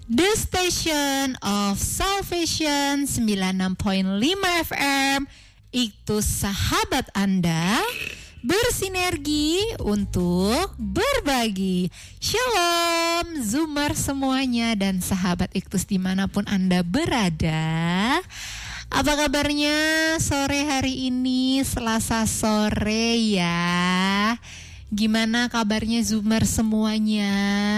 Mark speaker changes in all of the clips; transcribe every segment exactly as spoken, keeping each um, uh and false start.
Speaker 1: The Station of Salvation sembilan puluh enam koma lima F M. Itu sahabat Anda bersinergi untuk berbagi. Shalom Zoomer semuanya dan sahabat Iktus dimanapun Anda berada. Apa kabarnya sore hari ini, Selasa sore ya? Gimana kabarnya Zoomer semuanya?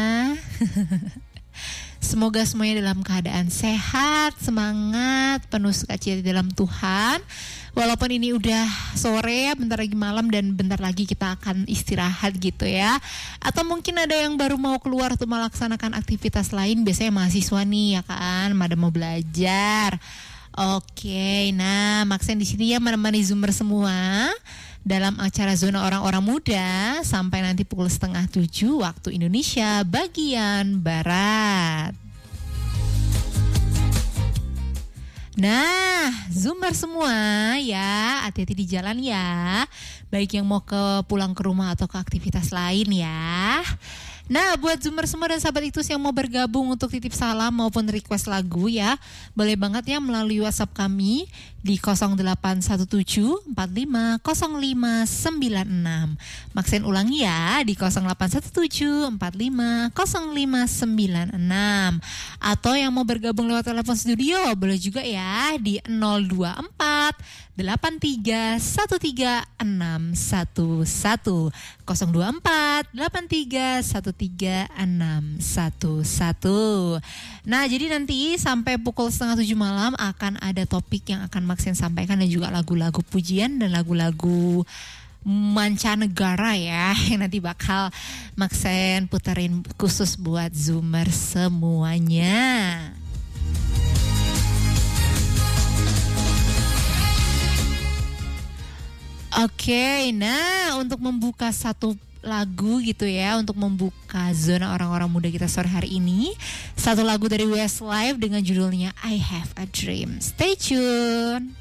Speaker 1: Semoga semuanya dalam keadaan sehat, semangat, penuh sukacita dalam Tuhan. Walaupun ini udah sore, bentar lagi malam dan bentar lagi kita akan istirahat gitu ya. Atau mungkin ada yang baru mau keluar untuk melaksanakan aktivitas lain. Biasanya mahasiswa nih ya kan, pada mau belajar. Oke, nah Maxen di sini ya menemani Zoomer semua dalam acara Zona Orang-Orang Muda sampai nanti pukul setengah tujuh waktu Indonesia bagian Barat. Nah, Zoomer semua ya, hati-hati di jalan ya. Baik yang mau ke pulang ke rumah atau ke aktivitas lain ya. Nah, buat Zoomer semua dan sahabat Iktus yang mau bergabung untuk titip salam maupun request lagu ya, boleh banget ya melalui WhatsApp kami di nol delapan satu tujuh empat lima nol lima sembilan enam. Maksen ulangi ya di nol delapan satu tujuh empat lima nol lima sembilan enam. Atau yang mau bergabung lewat telepon studio boleh juga ya di nol dua empat delapan tiga satu tiga enam satu satu nol dua empat delapan tiga satu tiga enam satu satu. Nah, jadi nanti sampai pukul setengah tujuh malam akan ada topik yang akan Maxen sampaikan dan juga lagu-lagu pujian dan lagu-lagu mancanegara ya yang nanti bakal Maxen puterin khusus buat Zoomer semuanya. Oke, okay, nah untuk membuka satu lagu gitu ya, untuk membuka Zona Orang-Orang Muda kita sore hari ini, satu lagu dari Westlife dengan judulnya I Have a Dream. Stay tune.